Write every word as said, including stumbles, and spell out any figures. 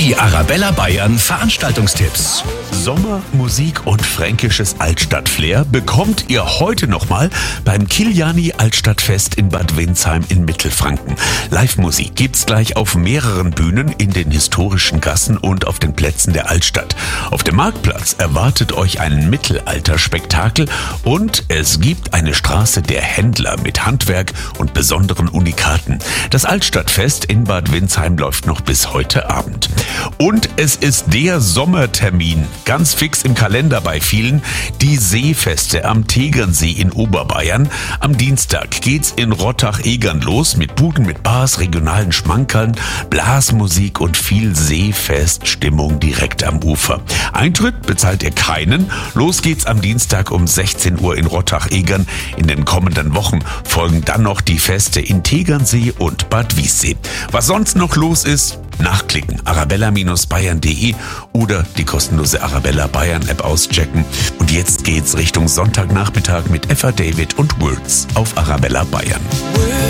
Die Arabella Bayern Veranstaltungstipps. Sommer, Musik und fränkisches Altstadtflair bekommt ihr heute nochmal beim Kiliani Altstadtfest in Bad Windsheim in Mittelfranken. Live-Musik gibt's gleich auf mehreren Bühnen in den historischen Gassen und auf den Plätzen der Altstadt. Auf dem Marktplatz erwartet euch ein Mittelalterspektakel und es gibt eine Straße der Händler mit Handwerk und besonderen Unikaten. Das Altstadtfest in Bad Windsheim läuft noch bis heute Abend. Und es ist der Sommertermin, ganz fix im Kalender bei vielen, die Seefeste am Tegernsee in Oberbayern. Am Dienstag geht's in Rottach-Egern los mit Buden mit Bars, regionalen Schmankerln, Blasmusik und viel Seefeststimmung direkt am Ufer. Eintritt bezahlt ihr keinen. Los geht's am Dienstag um sechzehn Uhr in Rottach-Egern. In den kommenden Wochen folgen dann noch die Feste in Tegernsee und Bad Wiessee. Was sonst noch los ist, nachklicken, arabella Bindestrich bayern punkt de oder die kostenlose Arabella Bayern App auschecken. Und jetzt geht's Richtung Sonntagnachmittag mit Eva David und Words auf Arabella Bayern.